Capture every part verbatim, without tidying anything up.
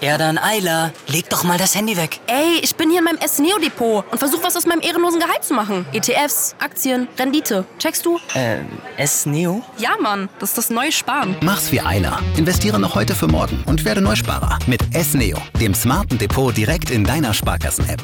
Ja dann, Ayla, leg doch mal das Handy weg. Ey, ich bin hier in meinem S-Neo-Depot und versuche was aus meinem ehrenlosen Gehalt zu machen. E T Fs, Aktien, Rendite. Checkst du? Äh, S-Neo? Ja, Mann, das ist das neue Sparen. Mach's wie Ayla. Investiere noch heute für morgen und werde Neusparer mit S-Neo, dem smarten Depot direkt in deiner Sparkassen-App.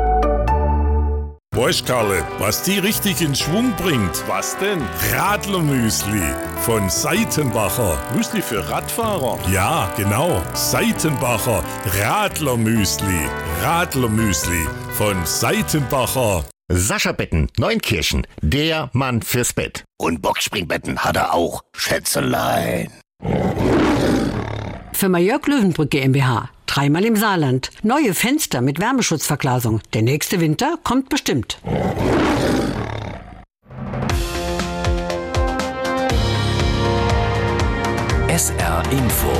Weißt Karle, was die richtig in Schwung bringt? Was denn? Radlermüsli von Seitenbacher. Müsli für Radfahrer? Ja, genau. Seitenbacher Radlermüsli. Radlermüsli von Seitenbacher. Sascha Betten, Neunkirchen, der Mann fürs Bett. Und Boxspringbetten hat er auch, Schätzelein. Firma Jörg Löwenbrück GmbH. Dreimal im Saarland. Neue Fenster mit Wärmeschutzverglasung. Der nächste Winter kommt bestimmt. S R Info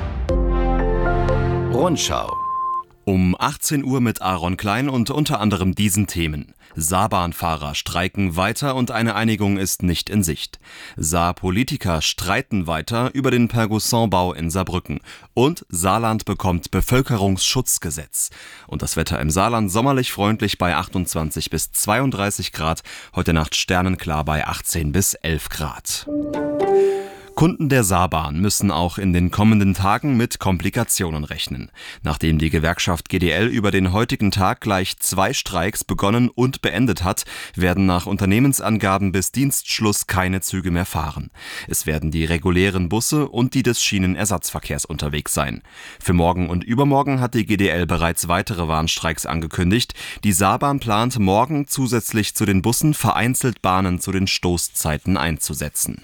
Rundschau. Um achtzehn Uhr mit Aaron Klein und unter anderem diesen Themen. Saarbahnfahrer streiken weiter und eine Einigung ist nicht in Sicht. Saarpolitiker streiten weiter über den Pergusson-Bau in Saarbrücken. Und Saarland bekommt Bevölkerungsschutzgesetz. Und das Wetter im Saarland sommerlich freundlich bei achtundzwanzig bis zweiunddreißig Grad. Heute Nacht sternenklar bei achtzehn bis elf Grad. Kunden der Saarbahn müssen auch in den kommenden Tagen mit Komplikationen rechnen. Nachdem die Gewerkschaft G D L über den heutigen Tag gleich zwei Streiks begonnen und beendet hat, werden nach Unternehmensangaben bis Dienstschluss keine Züge mehr fahren. Es werden die regulären Busse und die des Schienenersatzverkehrs unterwegs sein. Für morgen und übermorgen hat die G D L bereits weitere Warnstreiks angekündigt. Die Saarbahn plant morgen zusätzlich zu den Bussen vereinzelt Bahnen zu den Stoßzeiten einzusetzen.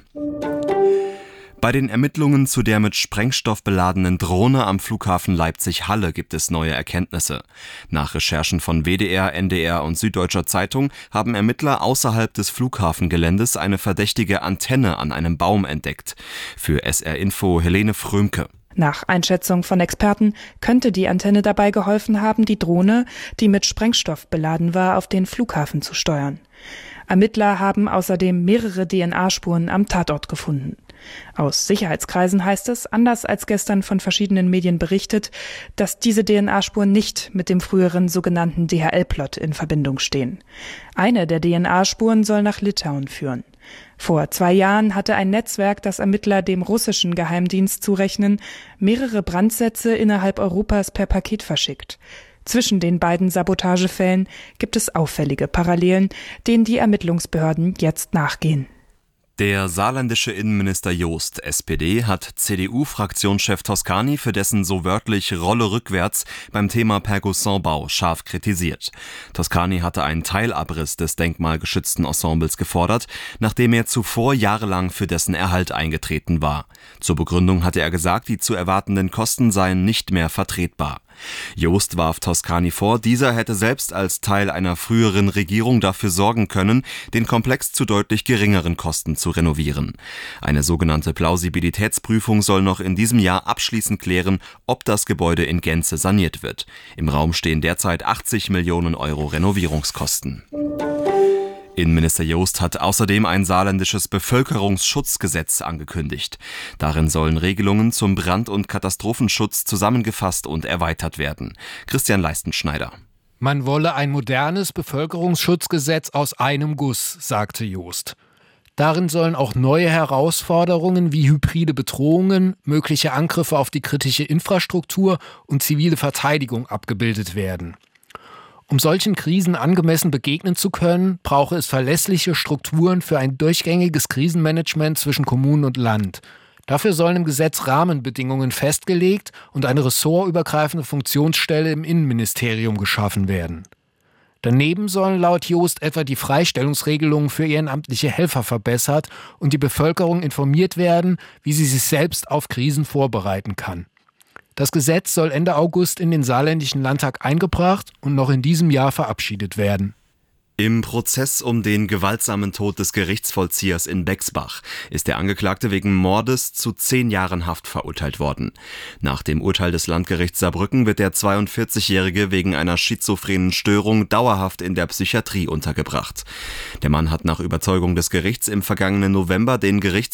Bei den Ermittlungen zu der mit Sprengstoff beladenen Drohne am Flughafen Leipzig-Halle gibt es neue Erkenntnisse. Nach Recherchen von W D R, N D R und Süddeutscher Zeitung haben Ermittler außerhalb des Flughafengeländes eine verdächtige Antenne an einem Baum entdeckt. Für S R Info Helene Frömke. Nach Einschätzung von Experten könnte die Antenne dabei geholfen haben, die Drohne, die mit Sprengstoff beladen war, auf den Flughafen zu steuern. Ermittler haben außerdem mehrere D N A-Spuren am Tatort gefunden. Aus Sicherheitskreisen heißt es, anders als gestern von verschiedenen Medien berichtet, dass diese D N A-Spuren nicht mit dem früheren sogenannten D H L-Plot in Verbindung stehen. Eine der D N A-Spuren soll nach Litauen führen. Vor zwei Jahren hatte ein Netzwerk, das Ermittler dem russischen Geheimdienst zurechnen, mehrere Brandsätze innerhalb Europas per Paket verschickt. Zwischen den beiden Sabotagefällen gibt es auffällige Parallelen, denen die Ermittlungsbehörden jetzt nachgehen. Der saarländische Innenminister Joost, S P D, hat C D U-Fraktionschef Toscani für dessen so wörtlich Rolle rückwärts beim Thema Pergusson-Bau scharf kritisiert. Toscani hatte einen Teilabriss des denkmalgeschützten Ensembles gefordert, nachdem er zuvor jahrelang für dessen Erhalt eingetreten war. Zur Begründung hatte er gesagt, die zu erwartenden Kosten seien nicht mehr vertretbar. Joost warf Toscani vor, dieser hätte selbst als Teil einer früheren Regierung dafür sorgen können, den Komplex zu deutlich geringeren Kosten zu renovieren. Eine sogenannte Plausibilitätsprüfung soll noch in diesem Jahr abschließend klären, ob das Gebäude in Gänze saniert wird. Im Raum stehen derzeit achtzig Millionen Euro Renovierungskosten. Innenminister Joost hat außerdem ein saarländisches Bevölkerungsschutzgesetz angekündigt. Darin sollen Regelungen zum Brand- und Katastrophenschutz zusammengefasst und erweitert werden. Christian Leistenschneider. Man wolle ein modernes Bevölkerungsschutzgesetz aus einem Guss, sagte Joost. Darin sollen auch neue Herausforderungen wie hybride Bedrohungen, mögliche Angriffe auf die kritische Infrastruktur und zivile Verteidigung abgebildet werden. Um solchen Krisen angemessen begegnen zu können, brauche es verlässliche Strukturen für ein durchgängiges Krisenmanagement zwischen Kommunen und Land. Dafür sollen im Gesetz Rahmenbedingungen festgelegt und eine ressortübergreifende Funktionsstelle im Innenministerium geschaffen werden. Daneben sollen laut Joost etwa die Freistellungsregelungen für ehrenamtliche Helfer verbessert und die Bevölkerung informiert werden, wie sie sich selbst auf Krisen vorbereiten kann. Das Gesetz soll Ende August in den saarländischen Landtag eingebracht und noch in diesem Jahr verabschiedet werden. Im Prozess um den gewaltsamen Tod des Gerichtsvollziehers in Bexbach ist der Angeklagte wegen Mordes zu zehn Jahren Haft verurteilt worden. Nach dem Urteil des Landgerichts Saarbrücken wird der zweiundvierzigjährige wegen einer schizophrenen Störung dauerhaft in der Psychiatrie untergebracht. Der Mann hat nach Überzeugung des Gerichts im vergangenen November den Gerichts